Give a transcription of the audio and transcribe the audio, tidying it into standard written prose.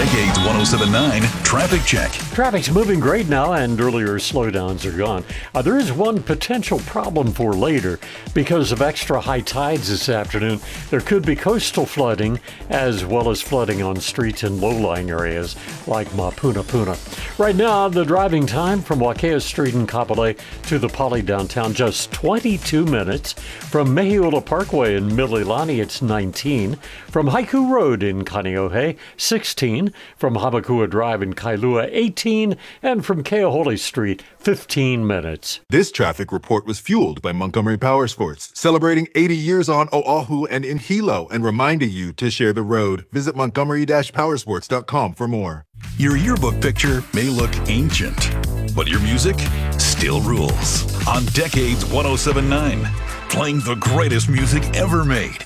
Decades 1079 Traffic Check. Traffic's moving great now, and earlier slowdowns are gone. There is one potential problem for later. Because of extra high tides this afternoon, there could be coastal flooding as well as flooding on streets in low-lying areas like Mapunapuna. Right now, the driving time from Wakea Street in Kapolei to the Poly downtown, just 22 minutes. From Mehiula Parkway in Mililani, it's 19. From Haiku Road in Kaneohe, 16. From Hamakua Drive in Kailua, 18. And from Keahole Street, 15 minutes. This traffic report was fueled by Montgomery Powersports, celebrating 80 years on Oahu and in Hilo and reminding you to share the road. Visit montgomery-powersports.com for more. Your yearbook picture may look ancient, but your music still rules. On Decades 1079, playing the greatest music ever made.